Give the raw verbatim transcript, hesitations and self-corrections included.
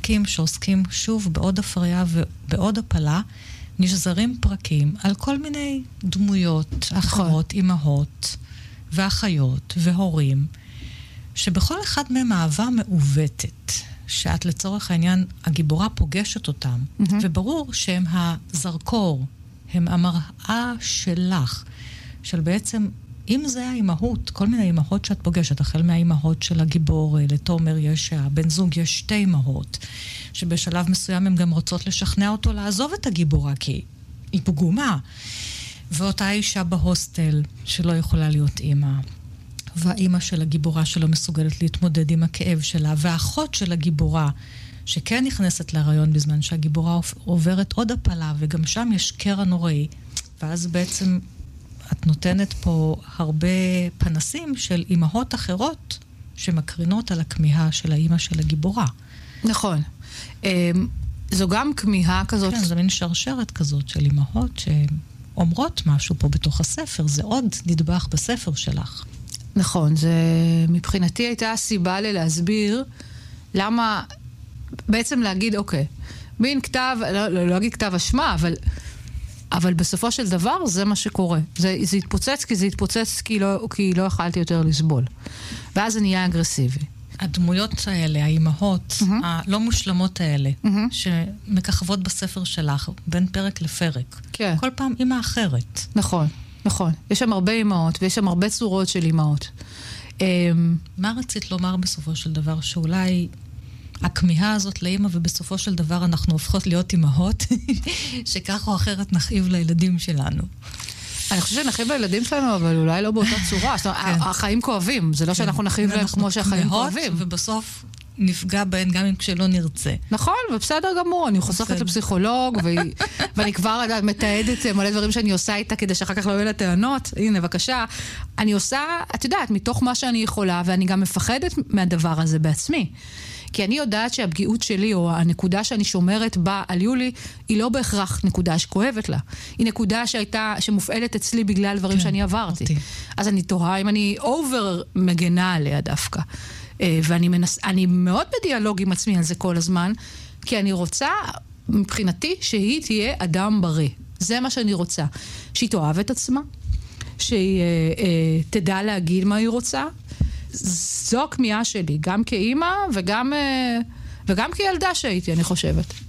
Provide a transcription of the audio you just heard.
פרקים שעוסקים שוב בעוד הפריה ובעוד הפלה, נשזרים פרקים על כל מיני דמויות אחרות, אימהות ואחיות והורים, שבכל אחד מהם אהבה מעוותת, שאת לצורך העניין, הגיבורה פוגשת אותם, mm-hmm. וברור שהם הזרקור, הם המראה שלך, של בעצם, אם זה האימהות, כל מיני אימהות שאת פוגשת, החל מהאימהות של הגיבור, לתומר יש, הבן זוג יש שתי אימהות, שבשלב מסוים הן גם רוצות לשכנע אותו לעזוב את הגיבורה, כי היא פגומה. ואותה אישה בהוסטל, שלא יכולה להיות אימא, והאימא של הגיבורה שלא מסוגלת להתמודד עם הכאב שלה, והאחות של הגיבורה, שכן נכנסת להיריון בזמן שהגיבורה עוברת עוד הפלה, וגם שם יש קרע נוראי, ואז בעצם את נותנת פה הרבה פנסים של אימהות אחרות, שמקרינות על הכמיהה של האימא של הגיבורה. נכון. זו גם כמיהה כזאת. כן, זו מין שרשרת כזאת של אימהות שאומרות משהו פה בתוך הספר. זה עוד נדבך בספר שלך. נכון, זה מבחינתי הייתה הסיבה ללהסביר למה, בעצם להגיד, אוקיי, מין כתב, לא, לא, לא אגיד כתב אשמה, אבל, אבל בסופו של דבר זה מה שקורה. זה, זה התפוצץ כי זה התפוצץ כי לא, כי לא יכלתי יותר לסבול. ואז זה נהיה אגרסיבי. הדמויות האלה, האימהות, mm-hmm. הלא מושלמות האלה, mm-hmm. שמככבות בספר שלך, בין פרק לפרק. כן. כל פעם אימא אחרת. נכון, נכון. יש שם הרבה אימהות, ויש שם הרבה צורות של אימהות. מה רצית לומר בסופו של דבר? שאולי הכמיהה הזאת לאימא, ובסופו של דבר אנחנו הופכות להיות אימהות, שכך או אחרת נכאיב לילדים שלנו. אני חושבת שנחים לילדים שלנו, אבל אולי לא באותה צורה. זאת אומרת, החיים כואבים. זה לא שאנחנו נחים להם כמו שהחיים כואבים. ובסוף נפגע בהן גם אם כשלא נרצה. נכון, ובסדר גמור. אני חוסכת לפסיכולוג, ואני כבר מתעדת מלא דברים שאני עושה איתה, כדי שאחר כך לא יהיו לה טענות. הנה, בבקשה. אני עושה, את יודעת, מתוך מה שאני יכולה, ואני גם מפחדת מהדבר הזה בעצמי. כי אני יודעת שהפגיעות שלי, או הנקודה שאני שומרת בה על יולי, היא לא בהכרח נקודה שכואבת לה. היא נקודה שהייתה, שמופעלת אצלי בגלל דברים שאני עברתי. אז אני תוהה אם אני אובר מגנה עליה דווקא. ואני מנס, אני מאוד בדיאלוג עם עצמי על זה כל הזמן, כי אני רוצה, מבחינתי, שהיא תהיה אדם בריא. זה מה שאני רוצה. שהיא תאהב את עצמה, שהיא תדע להגיד מה היא רוצה, זו הכמיהה שלי, גם כאימא וגם, וגם כילדה שהייתי, אני חושבת.